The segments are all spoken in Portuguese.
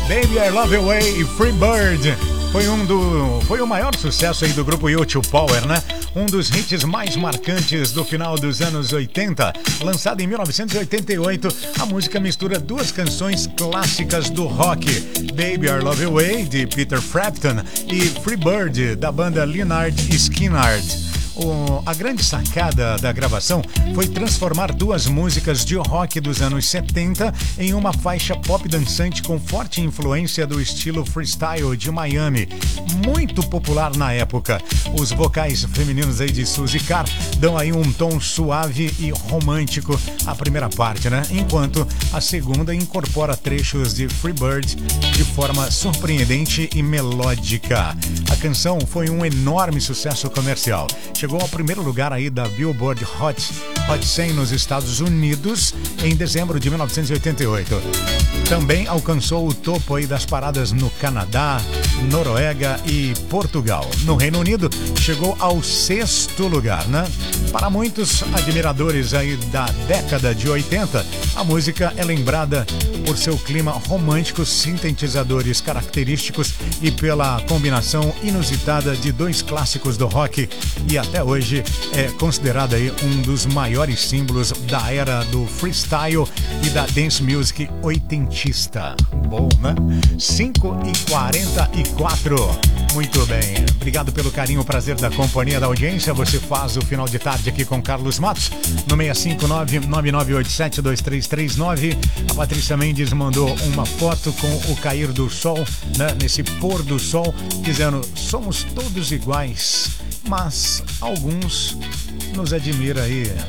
Baby I Love Your Way e Free Bird. Foi o maior sucesso aí do grupo U2 Power, né? Um dos hits mais marcantes do final dos anos 80. Lançado em 1988, a música mistura duas canções clássicas do rock: Baby I Love Your Way, de Peter Frampton, e Free Bird, da banda Lynyrd Skynyrd. A grande sacada da gravação foi transformar duas músicas de rock dos anos 70 em uma faixa pop dançante com forte influência do estilo freestyle de Miami, muito popular na época. Os vocais femininos aí de Suzy Carr dão aí um tom suave e romântico à primeira parte, né? Enquanto a segunda incorpora trechos de Free Bird de forma surpreendente e melódica. A canção foi um enorme sucesso comercial. Chegou ao primeiro lugar aí da Billboard Hot 100 nos Estados Unidos em dezembro de 1988. Também alcançou o topo aí das paradas no Canadá, Noruega e Portugal. No Reino Unido, chegou ao 6º lugar, né? Para muitos admiradores aí da década de 80, a música é lembrada por seu clima romântico, sintetizadores característicos e pela combinação inusitada de dois clássicos do rock, e até hoje é considerada aí um dos maiores símbolos da era do freestyle e da dance music oitentista. Bom, né? 5h44. Muito bem. Obrigado pelo carinho, prazer da companhia, da audiência. Você faz o final de tarde aqui com Carlos Matos no 659-9987-2339. A Patrícia Mendes mandou uma foto com o cair do sol, né? Nesse pôr do sol, dizendo: somos todos iguais, mas alguns nos admira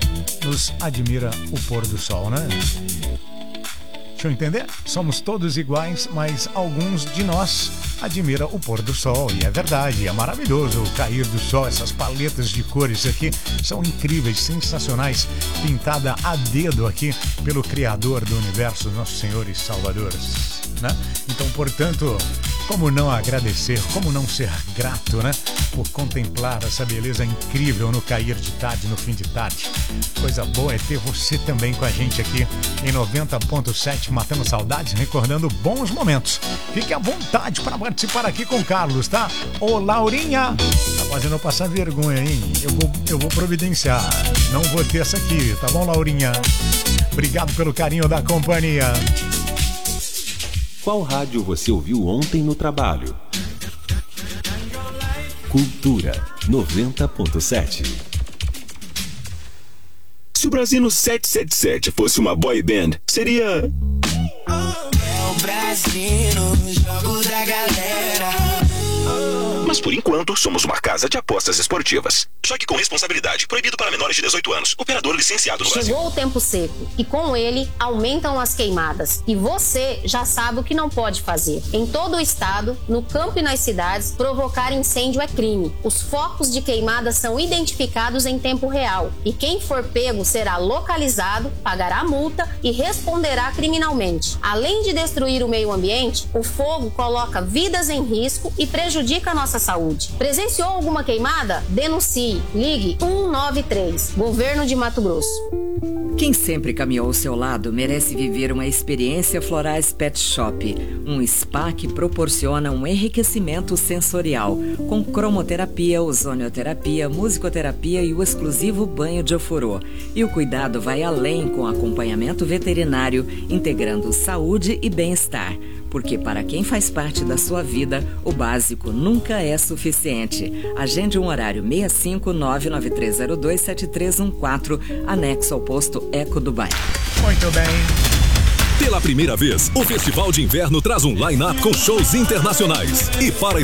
o pôr do sol, né? Deixa eu entender? Somos todos iguais, mas alguns de nós admira o pôr do sol. E é verdade, é maravilhoso o cair do sol. Essas paletas de cores aqui são incríveis, sensacionais, pintada a dedo aqui pelo Criador do Universo, nosso Senhor e Salvador, né? Então, portanto, como não agradecer, como não ser grato, né? Por contemplar essa beleza incrível no cair de tarde, no fim de tarde. Coisa boa é ter você também com a gente aqui em 90.7, matando saudades, recordando bons momentos. Fique à vontade para participar aqui com o Carlos, tá? Ô, Laurinha, tá fazendo eu passar vergonha, hein? Eu vou providenciar. Não vou ter essa aqui, tá bom, Laurinha? Obrigado pelo carinho da companhia. Qual rádio você ouviu ontem no trabalho? Cultura 90.7. Se o Brasino 777 fosse uma boy band, seria... É o Brasino, jogo da galera. Mas por enquanto, somos uma casa de apostas esportivas. Jogue com responsabilidade. Proibido para menores de 18 anos. Operador licenciado no Brasil. Chegou o tempo seco e com ele aumentam as queimadas. E você já sabe o que não pode fazer. Em todo o estado, no campo e nas cidades, provocar incêndio é crime. Os focos de queimada são identificados em tempo real. E quem for pego será localizado, pagará multa e responderá criminalmente. Além de destruir o meio ambiente, o fogo coloca vidas em risco e prejudica a nossa saúde. Presenciou alguma queimada? Denuncie. Ligue 193. Governo de Mato Grosso. Quem sempre caminhou ao seu lado merece viver uma experiência Florais Pet Shop, um spa que proporciona um enriquecimento sensorial, com cromoterapia, ozonioterapia, musicoterapia e o exclusivo banho de ofurô. E o cuidado vai além com acompanhamento veterinário, integrando saúde e bem-estar. Porque para quem faz parte da sua vida, o básico nunca é suficiente. Agende um horário 65993027314, anexo ao posto Eco do Bairro. Muito bem. Pela primeira vez, o Festival de Inverno traz um line-up com shows internacionais. E para